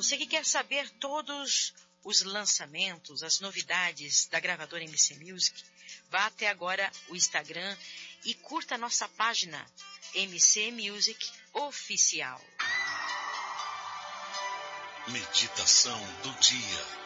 Você que quer saber todos os lançamentos, as novidades da gravadora MC Music, vá até agora o Instagram e curta a nossa página MC Music Oficial. Meditação do dia.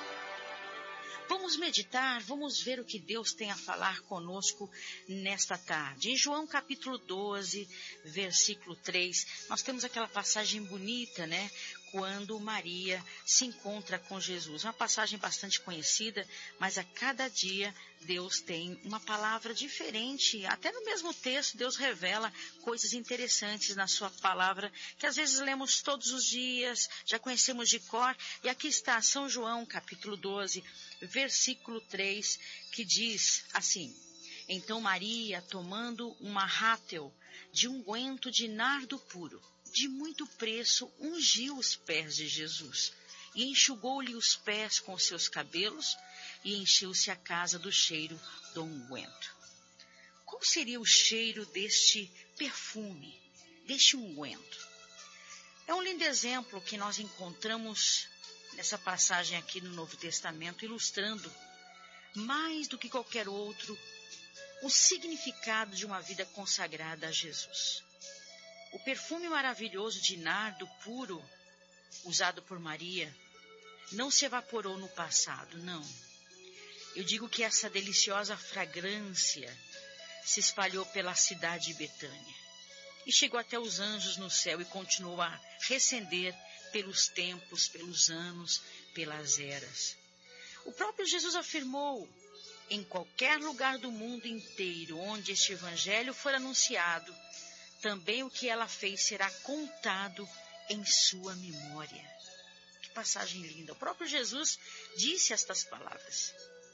Vamos meditar, vamos ver o que Deus tem a falar conosco nesta tarde. Em João capítulo 12, versículo 3, nós temos aquela passagem bonita, né? Quando Maria se encontra com Jesus. Uma passagem bastante conhecida, mas a cada dia Deus tem uma palavra diferente. Até no mesmo texto, Deus revela coisas interessantes na sua palavra, que às vezes lemos todos os dias, já conhecemos de cor. E aqui está São João, capítulo 12, versículo 3, que diz assim: Então Maria, tomando uma rátel de unguento de nardo puro, de muito preço, ungiu os pés de Jesus e enxugou-lhe os pés com seus cabelos e encheu-se a casa do cheiro do unguento. Qual seria o cheiro deste perfume, deste unguento? É um lindo exemplo que nós encontramos nessa passagem aqui no Novo Testamento, ilustrando mais do que qualquer outro o significado de uma vida consagrada a Jesus. O perfume maravilhoso de nardo puro, usado por Maria, não se evaporou no passado, não. Eu digo que essa deliciosa fragrância se espalhou pela cidade de Betânia e chegou até os anjos no céu e continuou a recender pelos tempos, pelos anos, pelas eras. O próprio Jesus afirmou: em qualquer lugar do mundo inteiro onde este evangelho for anunciado, também o que ela fez será contado em sua memória. Que passagem linda! O próprio Jesus disse estas palavras.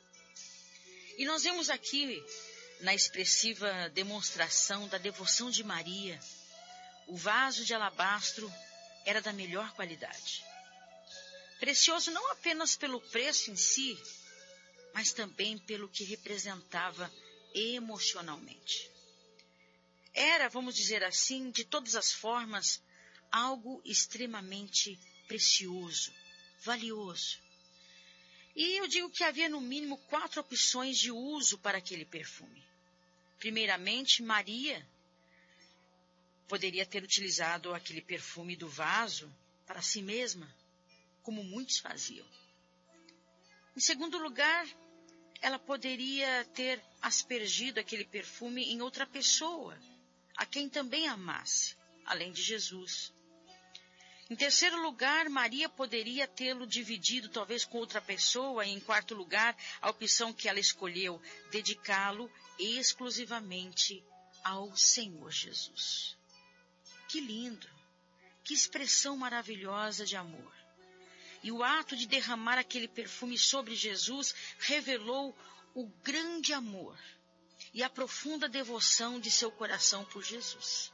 E nós vemos aqui, na expressiva demonstração da devoção de Maria, o vaso de alabastro era da melhor qualidade. Precioso não apenas pelo preço em si, mas também pelo que representava emocionalmente. Era, vamos dizer assim, de todas as formas, algo extremamente precioso, valioso. E eu digo que havia no mínimo 4 opções de uso para aquele perfume. Primeiramente, Maria poderia ter utilizado aquele perfume do vaso para si mesma, como muitos faziam. Em segundo lugar, ela poderia ter aspergido aquele perfume em outra pessoa, a quem também amasse, além de Jesus. Em terceiro lugar, Maria poderia tê-lo dividido talvez com outra pessoa. E em quarto lugar, a opção que ela escolheu, dedicá-lo exclusivamente ao Senhor Jesus. Que lindo! Que expressão maravilhosa de amor! E o ato de derramar aquele perfume sobre Jesus revelou o grande amor e a profunda devoção de seu coração por Jesus.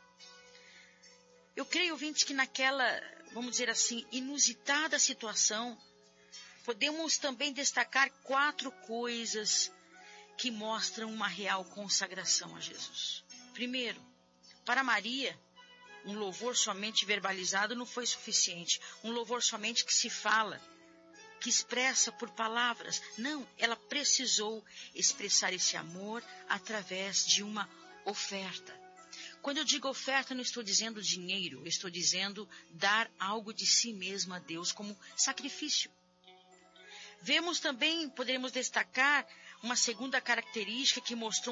Eu creio, ouvintes, que naquela, vamos dizer assim, inusitada situação, podemos também destacar 4 coisas que mostram uma real consagração a Jesus. Primeiro, para Maria, um louvor somente verbalizado não foi suficiente. Um louvor somente que se fala, que expressa por palavras. Não, ela precisou expressar esse amor através de uma oferta. Quando eu digo oferta, não estou dizendo dinheiro, estou dizendo dar algo de si mesma a Deus como sacrifício. Vemos também, poderemos destacar, uma segunda característica que mostrou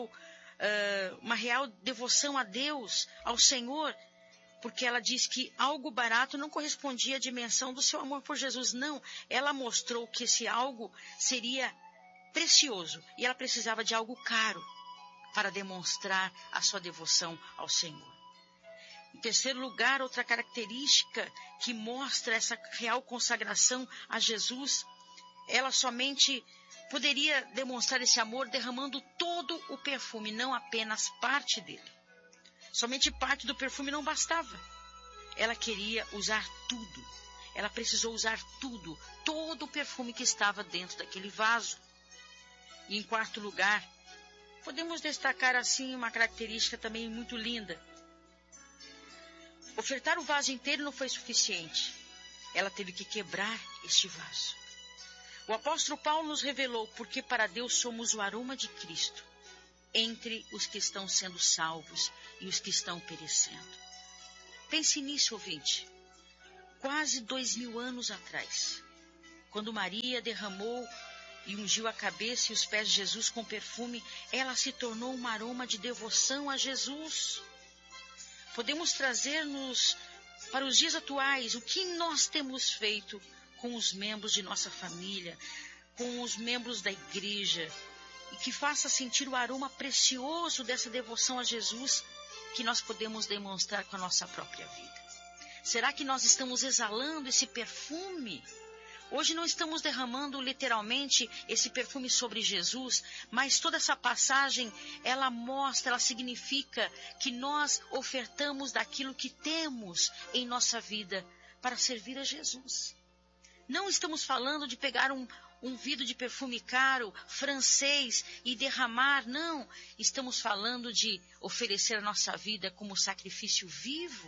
uma real devoção a Deus, ao Senhor, porque ela diz que algo barato não correspondia à dimensão do seu amor por Jesus. Não, ela mostrou que esse algo seria precioso e ela precisava de algo caro para demonstrar a sua devoção ao Senhor. Em terceiro lugar, outra característica que mostra essa real consagração a Jesus, ela somente poderia demonstrar esse amor derramando todo o perfume, não apenas parte dele. Somente parte do perfume não bastava. Ela queria usar tudo. Ela precisou usar tudo, todo o perfume que estava dentro daquele vaso. E em quarto lugar, podemos destacar assim uma característica também muito linda. Ofertar o vaso inteiro não foi suficiente. ela teve que quebrar este vaso. O apóstolo Paulo nos revelou porque para Deus somos o aroma de Cristo entre os que estão sendo salvos e os que estão perecendo. Pense nisso, ouvinte. Quase 2000 anos atrás, quando Maria derramou e ungiu a cabeça e os pés de Jesus com perfume, ela se tornou um aroma de devoção a Jesus. Podemos trazer-nos para os dias atuais o que nós temos feito com os membros de nossa família, com os membros da igreja, e que faça sentir o aroma precioso dessa devoção a Jesus que nós podemos demonstrar com a nossa própria vida. Será que nós estamos exalando esse perfume? Hoje não estamos derramando literalmente esse perfume sobre Jesus, mas toda essa passagem, ela mostra, ela significa que nós ofertamos daquilo que temos em nossa vida para servir a Jesus. Não estamos falando de pegar um vidro de perfume caro, francês, e derramar, não. Estamos falando de oferecer a nossa vida como sacrifício vivo,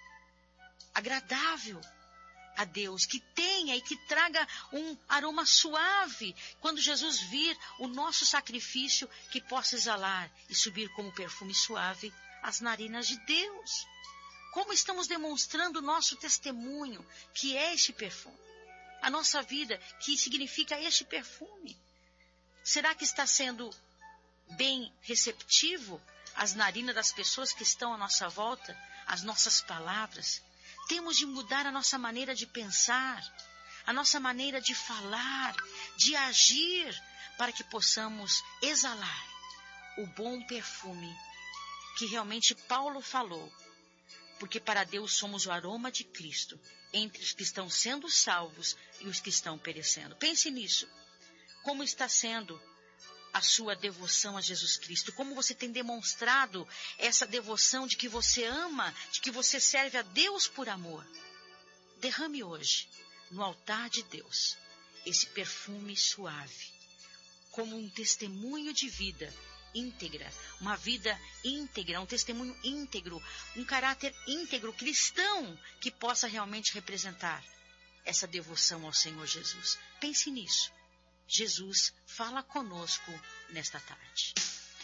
agradável a Deus, que tenha e que traga um aroma suave, quando Jesus vir o nosso sacrifício, que possa exalar e subir como perfume suave às narinas de Deus. Como estamos demonstrando o nosso testemunho, que é este perfume? A nossa vida, que significa este perfume? Será que está sendo bem receptivo às narinas das pessoas que estão à nossa volta, às nossas palavras? Temos de mudar a nossa maneira de pensar, a nossa maneira de falar, de agir, para que possamos exalar o bom perfume que realmente Paulo falou. Porque para Deus somos o aroma de Cristo entre os que estão sendo salvos e os que estão perecendo. Pense nisso. Como está sendo a sua devoção a Jesus Cristo? Como você tem demonstrado essa devoção de que você ama, de que você serve a Deus por amor? Derrame hoje, no altar de Deus, esse perfume suave, como um testemunho de vida íntegra, uma vida íntegra, um testemunho íntegro, um caráter íntegro cristão que possa realmente representar essa devoção ao Senhor Jesus. Pense nisso. Jesus fala conosco nesta tarde.